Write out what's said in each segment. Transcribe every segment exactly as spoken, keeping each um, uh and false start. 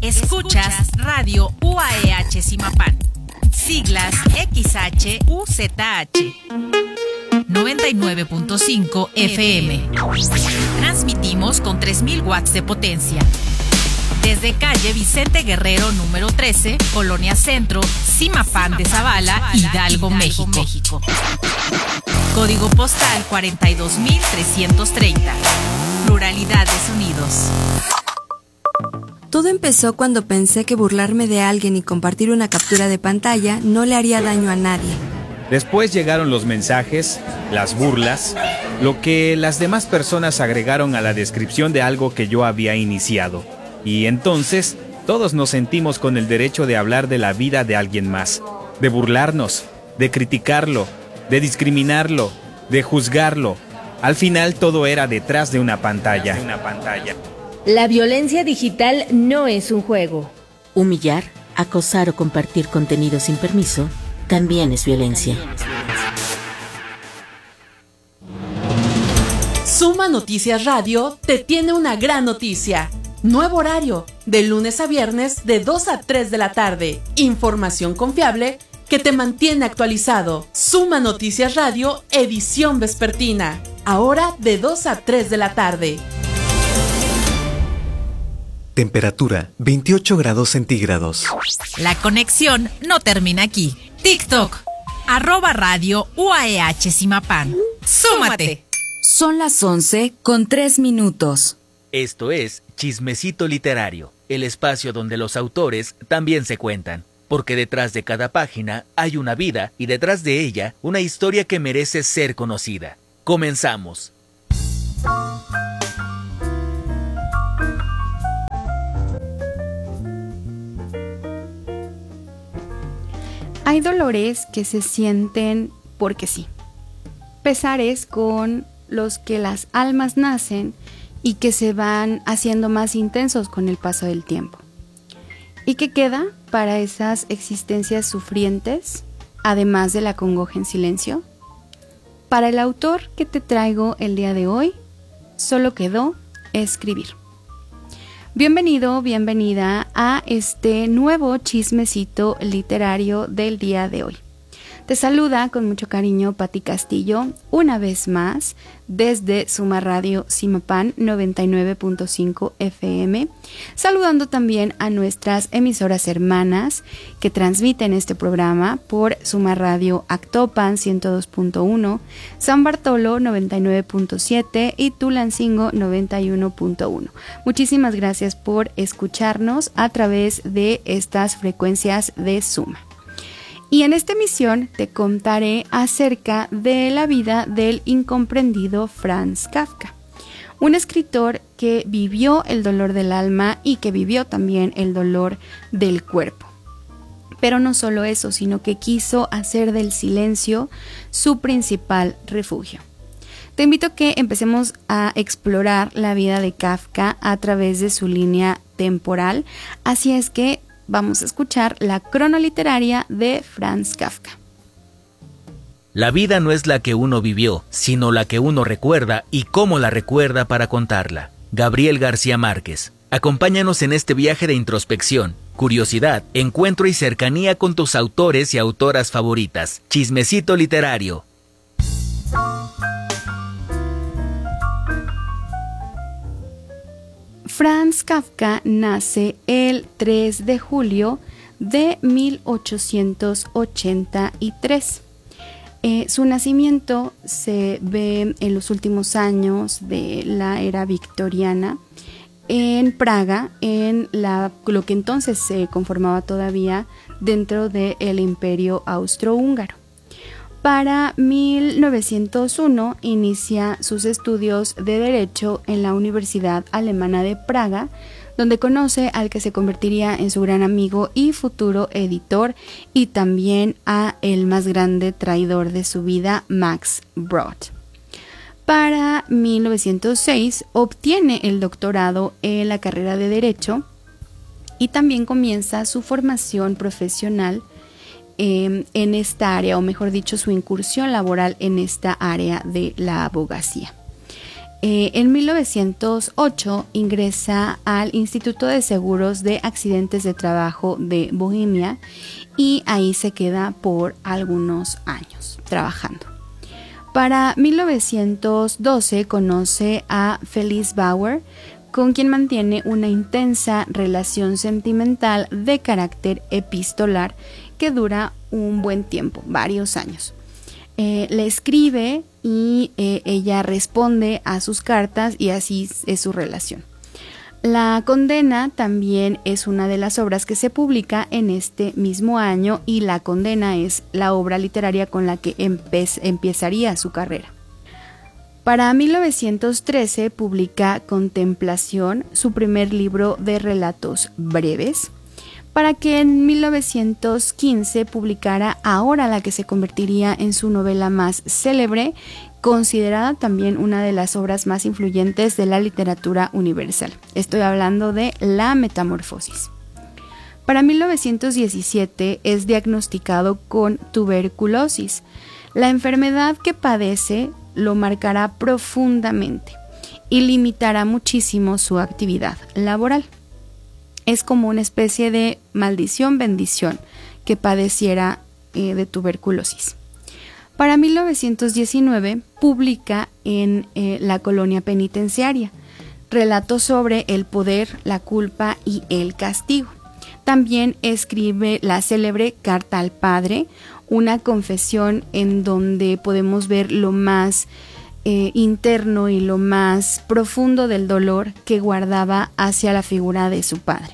Escuchas Radio U A E H Zimapán. Siglas X H U Z H. noventa y nueve punto cinco F M. Transmitimos con tres mil watts de potencia. Desde calle Vicente Guerrero número trece, Colonia Centro, Zimapán de Zavala, Hidalgo, México. Código postal cuarenta y dos mil trescientos treinta. Pluralidad de sonidos. Todo empezó cuando pensé que burlarme de alguien y compartir una captura de pantalla no le haría daño a nadie. Después llegaron los mensajes, las burlas, lo que las demás personas agregaron a la descripción de algo que yo había iniciado. Y entonces, todos nos sentimos con el derecho de hablar de la vida de alguien más, de burlarnos, de criticarlo, de discriminarlo, de juzgarlo. Al final todo era detrás de una pantalla. De una pantalla. La violencia digital no es un juego. Humillar, acosar o compartir contenido sin permiso también es violencia. Suma Noticias Radio te tiene una gran noticia. Nuevo horario, de lunes a viernes de dos a tres de la tarde. Información confiable que te mantiene actualizado. Suma Noticias Radio, edición vespertina. Ahora de dos a tres de la tarde. Temperatura veintiocho grados centígrados. La conexión no termina aquí. TikTok, arroba radio U A E H Zimapán. ¡Súmate! Son las once con tres minutos. Esto es Chismecito Literario, el espacio donde los autores también se cuentan. Porque detrás de cada página hay una vida y detrás de ella una historia que merece ser conocida. Comenzamos. Hay dolores que se sienten porque sí. Pesares con los que las almas nacen y que se van haciendo más intensos con el paso del tiempo. ¿Y qué queda para esas existencias sufrientes, además de la congoja en silencio? Para el autor que te traigo el día de hoy, solo quedó escribir. Bienvenido, bienvenida a este nuevo chismecito literario del día de hoy. Te saluda con mucho cariño Pati Castillo, una vez más, desde Suma Radio Zimapán noventa y nueve punto cinco F M, saludando también a nuestras emisoras hermanas que transmiten este programa por Suma Radio Actopan ciento dos punto uno, San Bartolo noventa y nueve punto siete y Tulancingo noventa y uno punto uno. Muchísimas gracias por escucharnos a través de estas frecuencias de Suma. Y en esta emisión te contaré acerca de la vida del incomprendido Franz Kafka, un escritor que vivió el dolor del alma y que vivió también el dolor del cuerpo. Pero no solo eso, sino que quiso hacer del silencio su principal refugio. Te invito a que empecemos a explorar la vida de Kafka a través de su línea temporal, así es que vamos a escuchar la cronoliteraria de Franz Kafka. La vida no es la que uno vivió, sino la que uno recuerda y cómo la recuerda para contarla. Gabriel García Márquez. Acompáñanos en este viaje de introspección, curiosidad, encuentro y cercanía con tus autores y autoras favoritas. Chismecito literario. Franz Kafka nace el tres de julio de mil ochocientos ochenta y tres. Eh, su nacimiento se ve en los últimos años de la era victoriana en Praga, en la, lo que entonces se conformaba todavía dentro del Imperio Austrohúngaro. Para mil novecientos uno inicia sus estudios de Derecho en la Universidad Alemana de Praga, donde conoce al que se convertiría en su gran amigo y futuro editor, y también a el más grande traidor de su vida, Max Brod. Para mil novecientos seis obtiene el doctorado en la carrera de Derecho y también comienza su formación profesional Eh, en esta área, o mejor dicho, su incursión laboral en esta área de la abogacía. Eh, en mil novecientos ocho ingresa al Instituto de Seguros de Accidentes de Trabajo de Bohemia y ahí se queda por algunos años trabajando. Para mil novecientos doce conoce a Felice Bauer, con quien mantiene una intensa relación sentimental de carácter epistolar que dura un buen tiempo, varios años. Eh, le escribe y eh, ella responde a sus cartas y así es su relación. La Condena también es una de las obras que se publica en este mismo año y La Condena es la obra literaria con la que empe- empezaría su carrera. Para mil novecientos trece publica Contemplación, su primer libro de relatos breves, para que en mil novecientos quince publicara ahora la que se convertiría en su novela más célebre, considerada también una de las obras más influyentes de la literatura universal. Estoy hablando de La Metamorfosis. Para mil novecientos diecisiete es diagnosticado con tuberculosis. La enfermedad que padece lo marcará profundamente y limitará muchísimo su actividad laboral. Es como una especie de maldición-bendición que padeciera eh, de tuberculosis. Para mil novecientos diecinueve publica en eh, La Colonia Penitenciaria relatos sobre el poder, la culpa y el castigo. También escribe la célebre Carta al Padre, una confesión en donde podemos ver lo más eh, interno y lo más profundo del dolor que guardaba hacia la figura de su padre.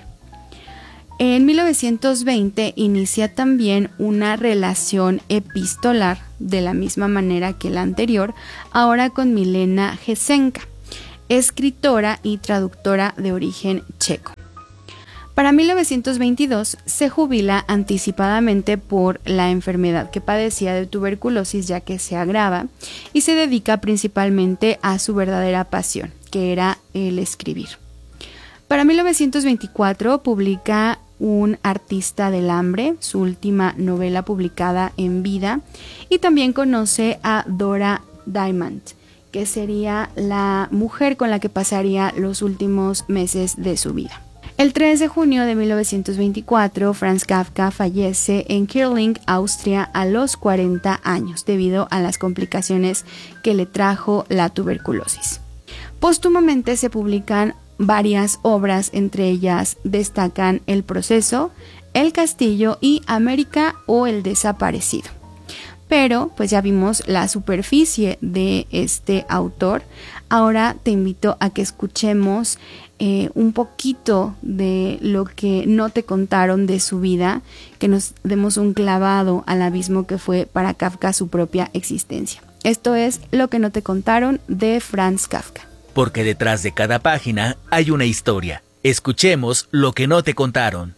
En mil novecientos veinte inicia también una relación epistolar de la misma manera que la anterior, ahora con Milena Jesenka, escritora y traductora de origen checo. Para mil novecientos veintidós se jubila anticipadamente por la enfermedad que padecía de tuberculosis, ya que se agrava, y se dedica principalmente a su verdadera pasión, que era el escribir. Para mil novecientos veinticuatro publica Un artista del hambre, su última novela publicada en vida, y también conoce a Dora Diamond, que sería la mujer con la que pasaría los últimos meses de su vida. El tres de junio de mil novecientos veinticuatro, Franz Kafka fallece en Kirling, Austria, a los cuarenta años, debido a las complicaciones que le trajo la tuberculosis. Póstumamente se publican varias obras, entre ellas destacan El proceso, El castillo y América o el desaparecido. Pero pues ya vimos la superficie de este autor. Ahora te invito a que escuchemos eh, un poquito de lo que no te contaron de su vida, que nos demos un clavado al abismo que fue para Kafka su propia existencia. Esto es Lo que no te contaron de Franz Kafka. Porque detrás de cada página hay una historia. Escuchemos Lo que no te contaron.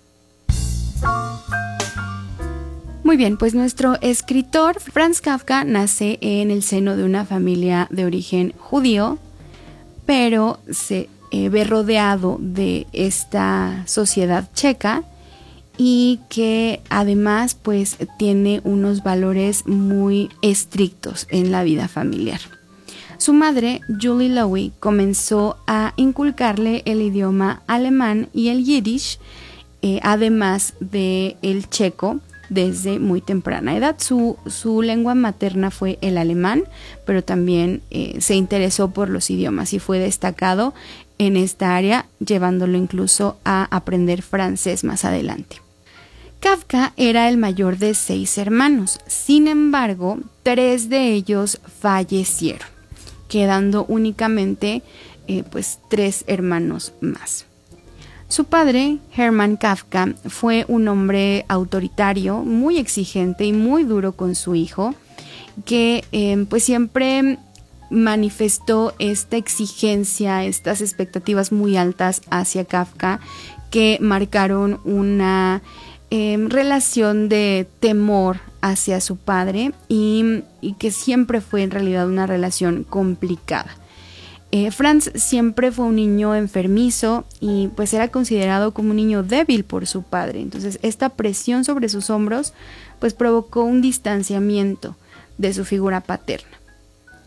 Muy bien, pues nuestro escritor Franz Kafka nace en el seno de una familia de origen judío, pero se eh, ve rodeado de esta sociedad checa y que además pues tiene unos valores muy estrictos en la vida familiar. Su madre, Julie Lowy, comenzó a inculcarle el idioma alemán y el yiddish, eh, además de el checo, desde muy temprana edad. Su, su lengua materna fue el alemán, pero también eh, se interesó por los idiomas y fue destacado en esta área, llevándolo incluso a aprender francés más adelante. Kafka era el mayor de seis hermanos, sin embargo, tres de ellos fallecieron, quedando únicamente eh, pues tres hermanos más. Su padre, Hermann Kafka, fue un hombre autoritario, muy exigente y muy duro con su hijo, que eh, pues siempre manifestó esta exigencia, estas expectativas muy altas hacia Kafka, que marcaron una eh, relación de temor hacia su padre y, y que siempre fue en realidad una relación complicada. Eh, Franz siempre fue un niño enfermizo y pues era considerado como un niño débil por su padre. Entonces esta presión sobre sus hombros pues provocó un distanciamiento de su figura paterna.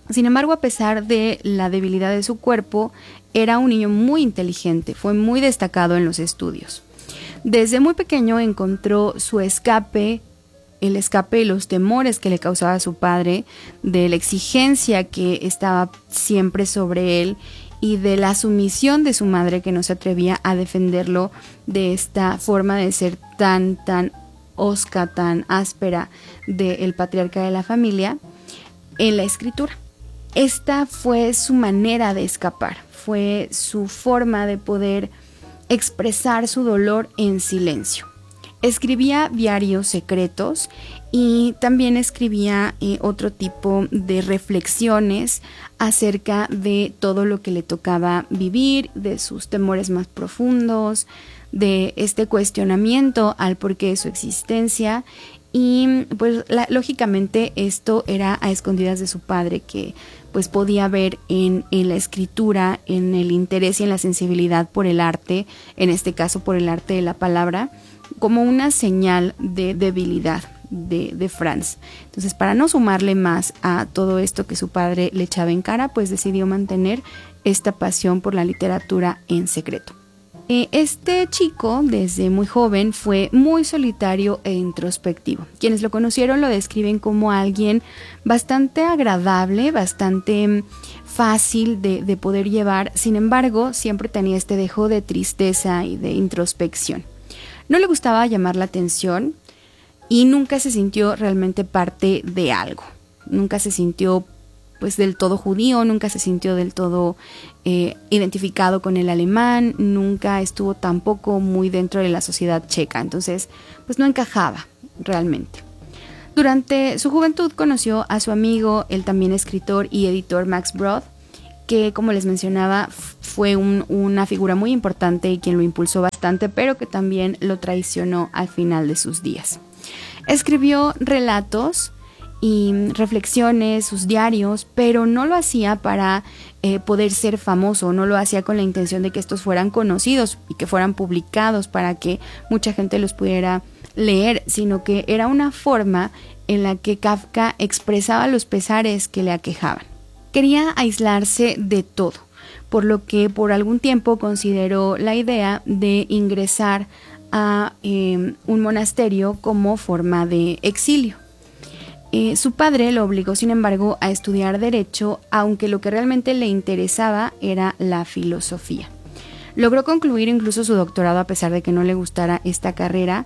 Sin embargo, a pesar de la debilidad de su cuerpo, era un niño muy inteligente, fue muy destacado en los estudios. Desde muy pequeño encontró su escape, el escape y los temores que le causaba su padre, de la exigencia que estaba siempre sobre él y de la sumisión de su madre, que no se atrevía a defenderlo de esta forma de ser tan, tan hosca, tan áspera del patriarca de la familia, en la escritura. Esta fue su manera de escapar, fue su forma de poder expresar su dolor en silencio. Escribía diarios secretos y también escribía eh, otro tipo de reflexiones acerca de todo lo que le tocaba vivir, de sus temores más profundos, de este cuestionamiento al porqué de su existencia. Y pues la, lógicamente esto era a escondidas de su padre, que pues podía ver en, en la escritura, en el interés y en la sensibilidad por el arte, en este caso por el arte de la palabra, como una señal de debilidad de, de Franz. Entonces, para no sumarle más a todo esto que su padre le echaba en cara, pues decidió mantener esta pasión por la literatura en secreto. Este chico, desde muy joven, fue muy solitario e introspectivo. Quienes lo conocieron lo describen como alguien bastante agradable, bastante fácil de, de poder llevar. Sin embargo, siempre tenía este dejo de tristeza y de introspección. No le gustaba llamar la atención y nunca se sintió realmente parte de algo. Nunca se sintió pues del todo judío, nunca se sintió del todo eh, identificado con el alemán, nunca estuvo tampoco muy dentro de la sociedad checa, entonces pues no encajaba realmente. Durante su juventud conoció a su amigo, el también escritor y editor Max Brod, que como les mencionaba fue un, una figura muy importante y quien lo impulsó bastante, pero que también lo traicionó al final de sus días. Escribió relatos y reflexiones, sus diarios, pero no lo hacía para eh, poder ser famoso, no lo hacía con la intención de que estos fueran conocidos y que fueran publicados para que mucha gente los pudiera leer, sino que era una forma en la que Kafka expresaba los pesares que le aquejaban. Quería aislarse de todo, por lo que por algún tiempo consideró la idea de ingresar a eh, un monasterio como forma de exilio. Eh, su padre lo obligó, sin embargo, a estudiar Derecho, aunque lo que realmente le interesaba era la filosofía. Logró concluir incluso su doctorado a pesar de que no le gustara esta carrera,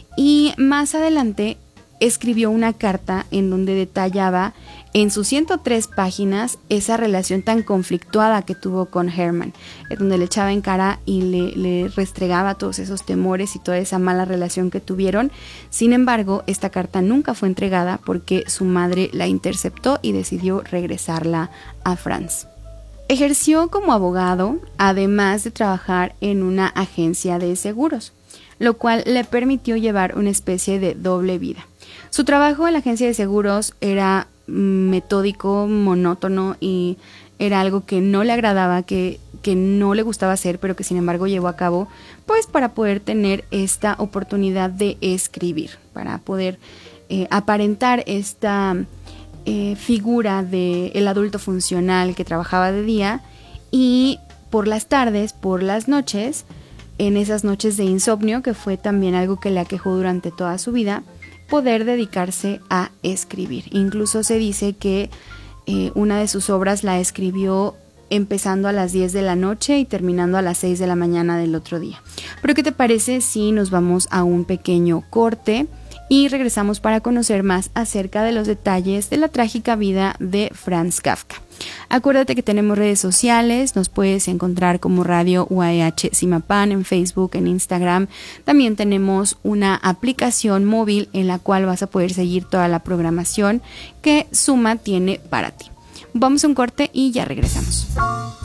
y más adelante escribió una carta en donde detallaba en sus ciento tres páginas esa relación tan conflictuada que tuvo con Hermann, donde le echaba en cara y le, le restregaba todos esos temores y toda esa mala relación que tuvieron. Sin embargo, esta carta nunca fue entregada porque su madre la interceptó y decidió regresarla a Franz. Ejerció como abogado, además de trabajar en una agencia de seguros, lo cual le permitió llevar una especie de doble vida. Su trabajo en la agencia de seguros era metódico, monótono y era algo que no le agradaba, que, que no le gustaba hacer, pero que sin embargo llevó a cabo pues para poder tener esta oportunidad de escribir, para poder eh, aparentar esta eh, figura del adulto funcional que trabajaba de día y por las tardes, por las noches, en esas noches de insomnio, que fue también algo que le aquejó durante toda su vida, poder dedicarse a escribir. Incluso se dice que eh, una de sus obras la escribió empezando a las diez de la noche y terminando a las seis de la mañana del otro día. Pero ¿qué te parece si nos vamos a un pequeño corte y regresamos para conocer más acerca de los detalles de la trágica vida de Franz Kafka? Acuérdate que tenemos redes sociales, nos puedes encontrar como Radio U A E H Zimapán en Facebook, en Instagram. También tenemos una aplicación móvil en la cual vas a poder seguir toda la programación que Suma tiene para ti. Vamos a un corte y ya regresamos.